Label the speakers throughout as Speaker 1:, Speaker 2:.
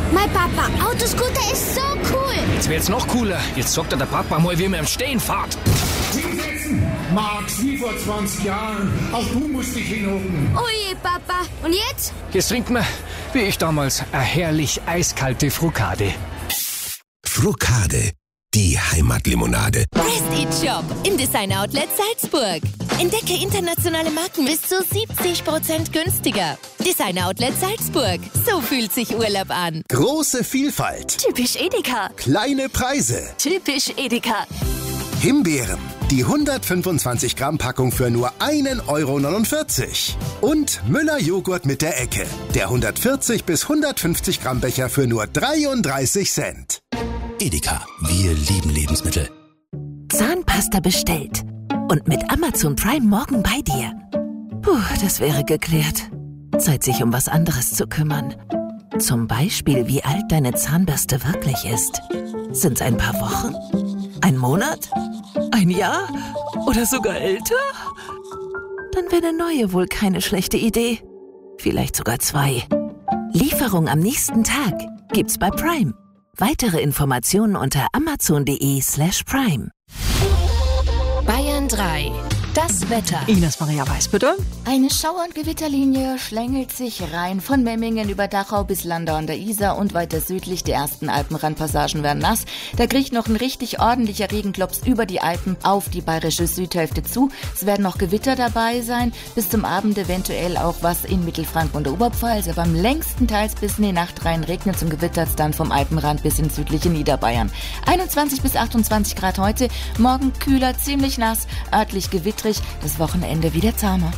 Speaker 1: Mein Papa, Autoscooter ist so cool.
Speaker 2: Jetzt wird's noch cooler. Jetzt sagt der Papa mal, wie man im Stehen fährt.
Speaker 3: Hinsetzen, Max, wie vor 20 Jahren. Auch du musst dich hinhocken.
Speaker 1: Oje, Papa. Und jetzt?
Speaker 2: Jetzt trinken wir, wie ich damals, eine herrlich eiskalte Frukade.
Speaker 4: Frukade, die Heimatlimonade.
Speaker 5: Prestige-Shop im Design-Outlet Salzburg. Entdecke internationale Marken bis zu 70% günstiger. Design-Outlet Salzburg. So fühlt sich Urlaub an.
Speaker 4: Große Vielfalt.
Speaker 5: Typisch Edeka.
Speaker 4: Kleine Preise.
Speaker 5: Typisch Edeka.
Speaker 4: Himbeeren. Die 125 Gramm Packung für nur 1,49 €. Und Müller-Joghurt mit der Ecke. Der 140 bis 150 Gramm Becher für nur 33 Cent.
Speaker 6: Edeka, wir lieben Lebensmittel.
Speaker 5: Zahnpasta bestellt. Und mit Amazon Prime morgen bei dir. Puh, das wäre geklärt. Zeit, sich um was anderes zu kümmern. Zum Beispiel, wie alt deine Zahnbürste wirklich ist. Sind's ein paar Wochen? Ein Monat? Ein Jahr? Oder sogar älter? Dann wäre eine neue wohl keine schlechte Idee. Vielleicht sogar 2. Lieferung am nächsten Tag gibt's bei Prime. Weitere Informationen unter amazon.de/prime. Bayern 3. Das Wetter.
Speaker 7: Ines Maria Weiß, bitte.
Speaker 8: Eine Schauer- und Gewitterlinie schlängelt sich rein von Memmingen über Dachau bis Landau an der Isar und weiter südlich. Die ersten Alpenrandpassagen werden nass. Da kriecht noch ein richtig ordentlicher Regenklops über die Alpen auf die bayerische Südhälfte zu. Es werden noch Gewitter dabei sein. Bis zum Abend eventuell auch was in Mittelfranken und der Oberpfalz. Aber am längsten teils bis in die Nacht rein regnet es und gewittert es dann vom Alpenrand bis ins südliche Niederbayern. 21 bis 28 Grad heute. Morgen kühler, ziemlich nass, örtlich gewittrig. Das Wochenende wieder zahmer.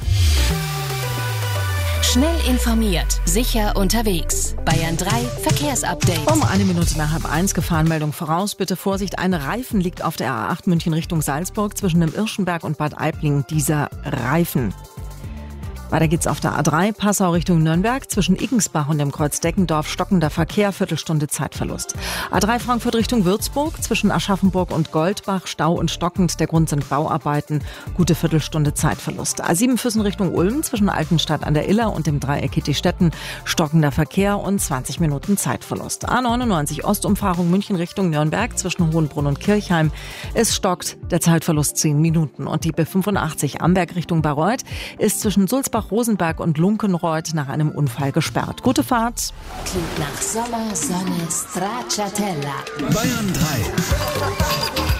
Speaker 5: Schnell informiert, sicher unterwegs. Bayern 3 Verkehrsupdate.
Speaker 7: Um 1 nach 1:30 Gefahrenmeldung voraus. Bitte Vorsicht, ein Reifen liegt auf der A8 München Richtung Salzburg zwischen dem Irschenberg und Bad Aibling. Dieser Reifen. Weiter geht's auf der A3 Passau Richtung Nürnberg zwischen Iggensbach und dem Kreuz Deckendorf stockender Verkehr, Viertelstunde Zeitverlust. A3 Frankfurt Richtung Würzburg zwischen Aschaffenburg und Goldbach, Stau und stockend, der Grund sind Bauarbeiten, gute Viertelstunde Zeitverlust. A7 Füssen Richtung Ulm zwischen Altenstadt an der Iller und dem Dreieck Kittistetten, stockender Verkehr und 20 Minuten Zeitverlust. A99 Ostumfahrung München Richtung Nürnberg zwischen Hohenbrunn und Kirchheim, es stockt, der Zeitverlust 10 Minuten. Und die B85 Amberg Richtung Bayreuth ist zwischen Sulzbach, Rosenberg und Lunkenreuth nach einem Unfall gesperrt. Gute Fahrt.
Speaker 5: Klingt nach Sommer, Sonne, Stracciatella.
Speaker 6: Bayern 3.